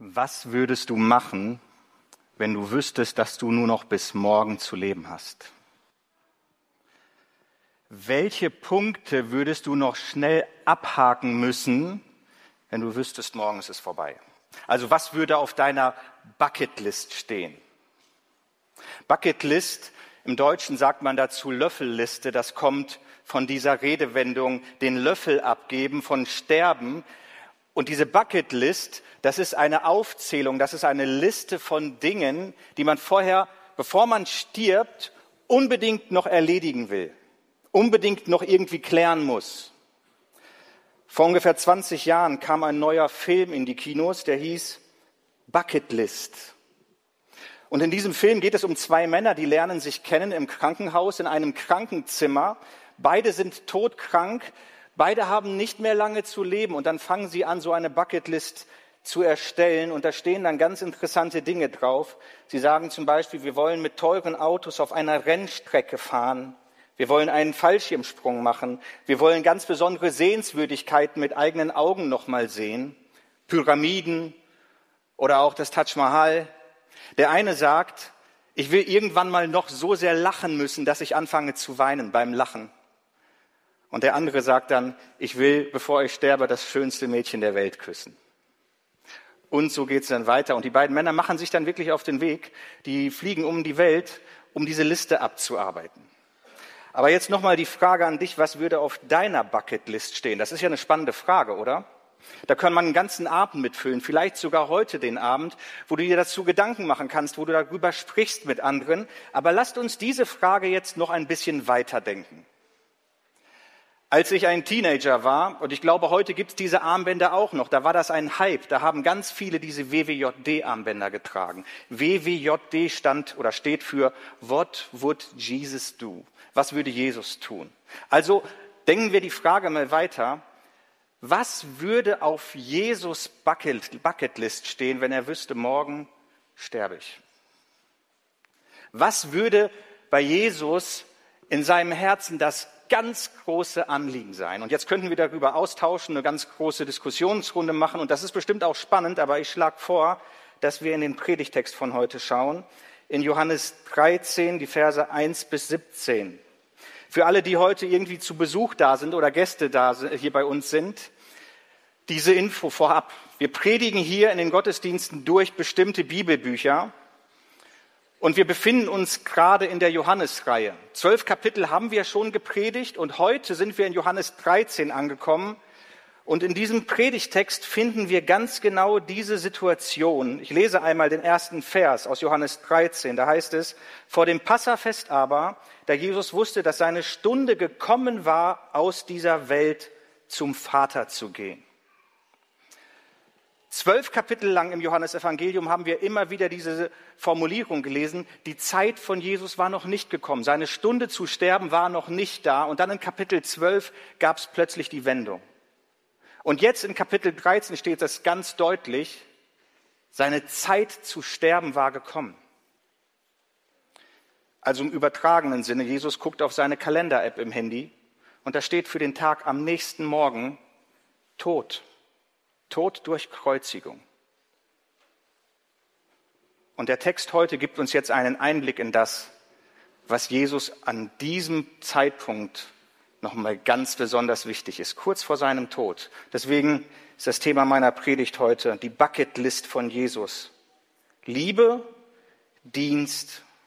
Was würdest du machen, wenn du wüsstest, dass du nur noch bis morgen zu leben hast? Welche Punkte würdest du noch schnell abhaken müssen, wenn du wüsstest, morgen ist es vorbei? Also was würde auf deiner Bucketlist stehen? Bucketlist, im Deutschen sagt man dazu Löffelliste, das kommt von dieser Redewendung, den Löffel abgeben, von Sterben. Und diese Bucketlist, das ist eine Aufzählung, das ist eine Liste von Dingen, die man vorher, bevor man stirbt, unbedingt noch erledigen will, unbedingt noch irgendwie klären muss. Vor ungefähr 20 Jahren kam ein neuer Film in die Kinos, der hieß Bucketlist. Und in diesem Film geht es um zwei Männer, die lernen sich kennen im Krankenhaus, in einem Krankenzimmer. Beide sind todkrank. Beide haben nicht mehr lange zu leben und dann fangen sie an, so eine Bucketlist zu erstellen und da stehen dann ganz interessante Dinge drauf. Sie sagen zum Beispiel, wir wollen mit teuren Autos auf einer Rennstrecke fahren, wir wollen einen Fallschirmsprung machen, wir wollen ganz besondere Sehenswürdigkeiten mit eigenen Augen nochmal sehen, Pyramiden oder auch das Taj Mahal. Der eine sagt, ich will irgendwann mal noch so sehr lachen müssen, dass ich anfange zu weinen beim Lachen. Und der andere sagt dann, ich will, bevor ich sterbe, das schönste Mädchen der Welt küssen. Und so geht es dann weiter. Und die beiden Männer machen sich dann wirklich auf den Weg. Die fliegen um die Welt, um diese Liste abzuarbeiten. Aber jetzt nochmal die Frage an dich, was würde auf deiner Bucketlist stehen? Das ist ja eine spannende Frage, oder? Da kann man einen ganzen Abend mitfüllen, vielleicht sogar heute den Abend, wo du dir dazu Gedanken machen kannst, wo du darüber sprichst mit anderen. Aber lasst uns diese Frage jetzt noch ein bisschen weiterdenken. Als ich ein Teenager war, und ich glaube, heute gibt es diese Armbänder auch noch, da war das ein Hype, da haben ganz viele diese WWJD-Armbänder getragen. WWJD steht für What would Jesus do? Was würde Jesus tun? Also denken wir die Frage mal weiter, was würde auf Jesus Bucketlist stehen, wenn er wüsste, morgen sterbe ich? Was würde bei Jesus in seinem Herzen das ganz große Anliegen sein? Und jetzt könnten wir darüber austauschen, eine ganz große Diskussionsrunde machen. Und das ist bestimmt auch spannend, aber ich schlage vor, dass wir in den Predigtext von heute schauen. In Johannes 13, die Verse 1 bis 17. Für alle, die heute irgendwie zu Besuch da sind oder Gäste hier bei uns sind, diese Info vorab. Wir predigen hier in den Gottesdiensten durch bestimmte Bibelbücher. Und wir befinden uns gerade in der Johannesreihe. 12 Kapitel haben wir schon gepredigt und heute sind wir in Johannes 13 angekommen. Und in diesem Predigtext finden wir ganz genau diese Situation. Ich lese einmal den ersten Vers aus Johannes 13. Da heißt es, vor dem Passafest aber, da Jesus wusste, dass seine Stunde gekommen war, aus dieser Welt zum Vater zu gehen. 12 Kapitel lang im Johannesevangelium haben wir immer wieder diese Formulierung gelesen, die Zeit von Jesus war noch nicht gekommen, seine Stunde zu sterben war noch nicht da und dann in Kapitel 12 gab es plötzlich die Wendung. Und jetzt in Kapitel 13 steht das ganz deutlich, seine Zeit zu sterben war gekommen. Also im übertragenen Sinne, Jesus guckt auf seine Kalender-App im Handy und da steht für den Tag am nächsten Morgen Tod. Tod durch Kreuzigung. Und der Text heute gibt uns jetzt einen Einblick in das, was Jesus an diesem Zeitpunkt nochmal ganz besonders wichtig ist, kurz vor seinem Tod. Deswegen ist das Thema meiner Predigt heute die Bucketlist von Jesus. Liebe, Dienst